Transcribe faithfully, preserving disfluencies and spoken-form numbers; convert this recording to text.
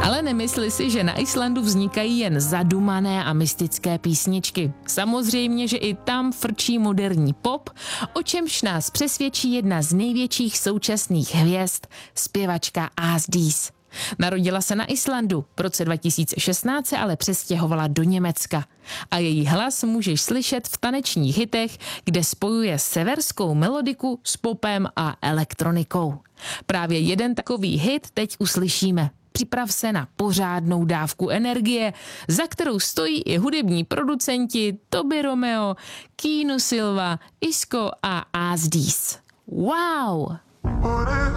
Ale nemysli si, že na Islandu vznikají jen zadumané a mystické písničky. Samozřejmě, že i tam frčí moderní pop, o čemž nás přesvědčí jedna z největších současných hvězd, zpěvačka Ásdís. Narodila se na Islandu, v roce dva tisíce šestnáct se ale přestěhovala do Německa. A její hlas můžeš slyšet v tanečních hitech, kde spojuje severskou melodiku s popem a elektronikou. Právě jeden takový hit teď uslyšíme. Připrav se na pořádnou dávku energie, za kterou stojí i hudební producenti Toby Romeo, Keanu Silva, Isco a Ásdís. Wow!